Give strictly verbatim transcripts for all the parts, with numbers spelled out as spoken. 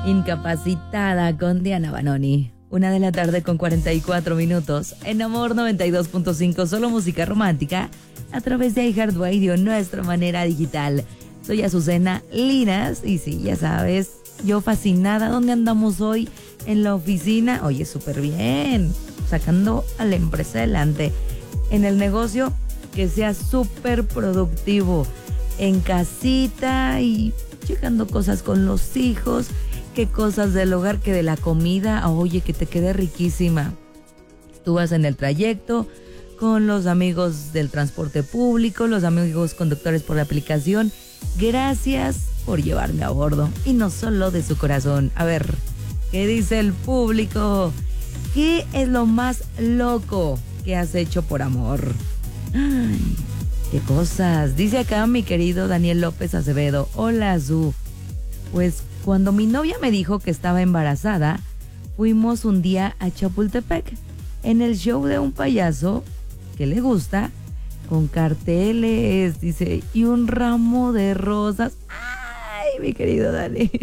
Incapacitada con Diana Banoni. Una de la tarde con cuarenta y cuatro minutos. En Amor noventa y dos punto cinco, solo música romántica. A través de iHeartRadio, nuestra manera digital. Soy Azucena Linas. Y sí, ya sabes, yo fascinada. ¿Dónde andamos hoy? En la oficina. Oye, súper bien. Sacando a la empresa adelante. En el negocio, que sea súper productivo. En casita y checando cosas con los hijos. Qué cosas del hogar, que de la comida, oye, que te quede riquísima. Tú vas en el trayecto con los amigos del transporte público, los amigos conductores por la aplicación. Gracias por llevarme a bordo, y no solo de su corazón. A ver, ¿qué dice el público? ¿Qué es lo más loco que has hecho por amor? Ay, qué cosas. Dice acá mi querido Daniel López Acevedo. Hola, Zu. Pues cuando mi novia me dijo que estaba embarazada, fuimos un día a Chapultepec en el show de un payaso que le gusta, con carteles, dice, y un ramo de rosas. ¡Ay, mi querido Dani!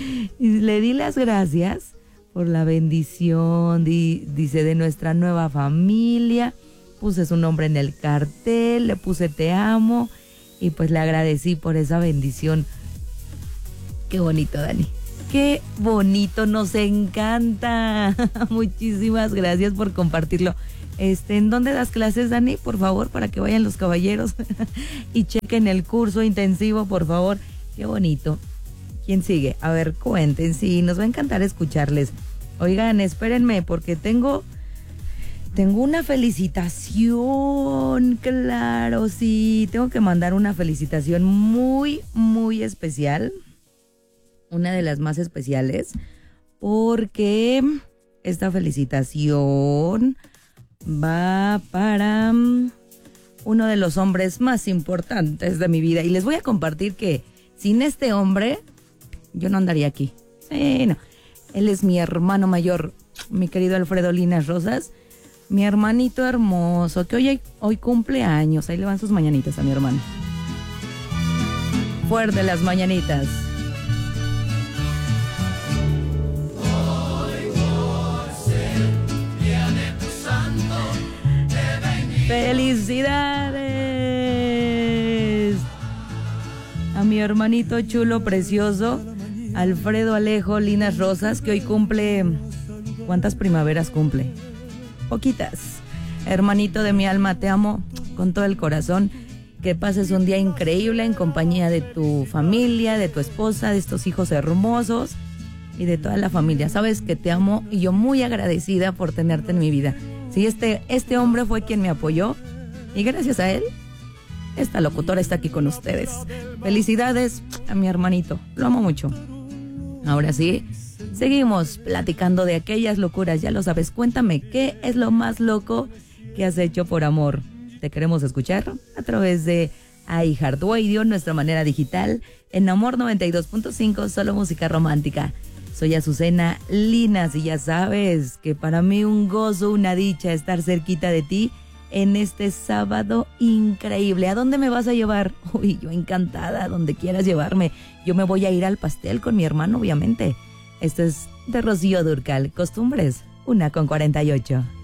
Y le di las gracias por la bendición, di, dice, de nuestra nueva familia. Puse su nombre en el cartel, le puse te amo y pues le agradecí por esa bendición. Qué bonito, Dani. Qué bonito, nos encanta. Muchísimas gracias por compartirlo. Este, ¿en dónde das clases, Dani? Por favor, para que vayan los caballeros y chequen el curso intensivo, por favor. Qué bonito. ¿Quién sigue? A ver, cuenten. Sí, nos va a encantar escucharles. Oigan, espérenme, porque tengo... Tengo una felicitación, claro, sí. Tengo que mandar una felicitación muy, muy especial. Una de las más especiales, porque esta felicitación va para uno de los hombres más importantes de mi vida. Y les voy a compartir que sin este hombre, yo no andaría aquí. Sí, no. Él es mi hermano mayor, mi querido Alfredo Linas Rosas, mi hermanito hermoso, que hoy, hoy cumple años. Ahí le van sus mañanitas a mi hermano. Fuerte las mañanitas. ¡Felicidades! A mi hermanito chulo, precioso, Alfredo Alejo Linas Rosas, que hoy cumple... ¿Cuántas primaveras cumple? Poquitas. Hermanito de mi alma, te amo con todo el corazón. Que pases un día increíble en compañía de tu familia, de tu esposa, de estos hijos hermosos y de toda la familia. Sabes que te amo y yo muy agradecida por tenerte en mi vida. Sí, este, este hombre fue quien me apoyó y gracias a él, esta locutora está aquí con ustedes. Felicidades a mi hermanito, lo amo mucho. Ahora sí, seguimos platicando de aquellas locuras, ya lo sabes. Cuéntame, ¿qué es lo más loco que has hecho por amor? Te queremos escuchar a través de iHeartRadio, nuestra manera digital, en Amor noventa y dos punto cinco, solo música romántica. Soy Azucena Linas y ya sabes que para mí un gozo, una dicha estar cerquita de ti en este sábado increíble. ¿A dónde me vas a llevar? Uy, yo encantada, donde quieras llevarme. Yo me voy a ir al pastel con mi hermano, obviamente. Esto es de Rocío Dúrcal, Costumbres, una con cuarenta y ocho.